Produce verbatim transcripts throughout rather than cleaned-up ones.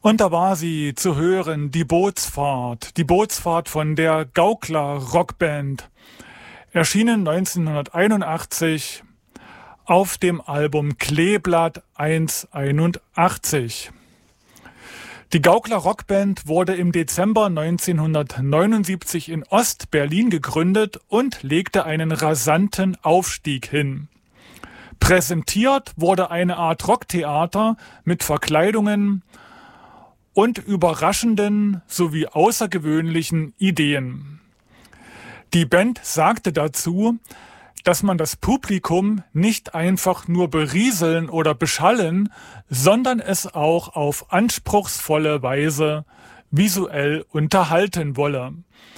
Und da war sie zu hören, die Bootsfahrt, die Bootsfahrt von der Gaukler Rockband, erschienen neunzehnhunderteinundachtzig auf dem Album Kleeblatt eins einundachtzig. Die Gaukler Rockband wurde im Dezember neunzehnhundertneunundsiebzig in Ost-Berlin gegründet und legte einen rasanten Aufstieg hin. Präsentiert wurde eine Art Rocktheater mit Verkleidungen und überraschenden sowie außergewöhnlichen Ideen. Die Band sagte dazu, dass man das Publikum nicht einfach nur berieseln oder beschallen, sondern es auch auf anspruchsvolle Weise visuell unterhalten wolle.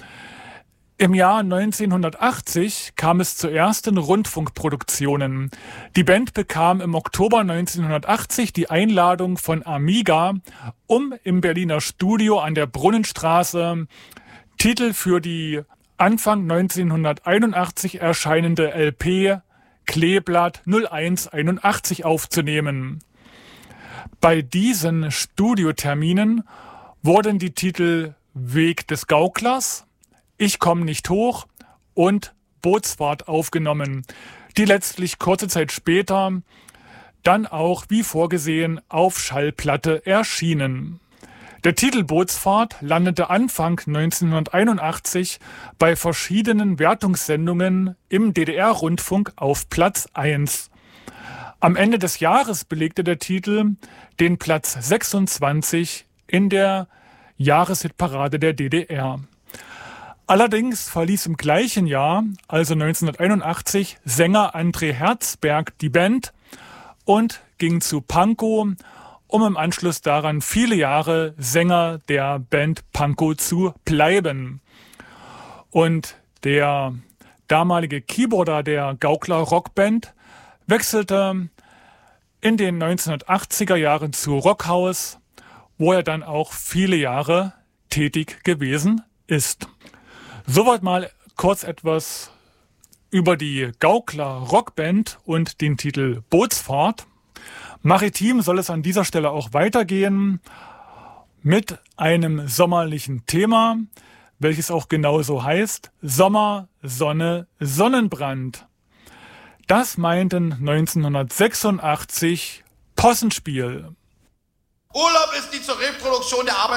Im Jahr neunzehnhundertachtzig kam es zu ersten Rundfunkproduktionen. Die Band bekam im Oktober neunzehnhundertachtzig die Einladung von Amiga, um im Berliner Studio an der Brunnenstraße Titel für die Anfang neunzehnhunderteinundachtzig erscheinende L P Kleeblatt null eins einundachtzig aufzunehmen. Bei diesen Studioterminen wurden die Titel Weg des Gauklers, Ich komm nicht hoch und Bootsfahrt aufgenommen, die letztlich kurze Zeit später dann auch wie vorgesehen auf Schallplatte erschienen. Der Titel Bootsfahrt landete Anfang neunzehnhunderteinundachtzig bei verschiedenen Wertungssendungen im D D R-Rundfunk auf Platz eins. Am Ende des Jahres belegte der Titel den Platz sechsundzwanzig in der Jahreshitparade der D D R. Allerdings verließ im gleichen Jahr, also neunzehnhunderteinundachtzig, Sänger André Herzberg die Band und ging zu Pankow, um im Anschluss daran viele Jahre Sänger der Band Pankow zu bleiben. Und der damalige Keyboarder der Gaukler Rockband wechselte in den neunzehnhundertachtziger Jahren zu Rockhaus, wo er dann auch viele Jahre tätig gewesen ist. Soweit mal kurz etwas über die Gaukler Rockband und den Titel Bootsfahrt. Maritim soll es an dieser Stelle auch weitergehen mit einem sommerlichen Thema, welches auch genauso heißt: Sommer, Sonne, Sonnenbrand. Das meinten neunzehnhundertsechsundachtzig Possenspiel. Urlaub ist die zur Reproduktion der Arbeit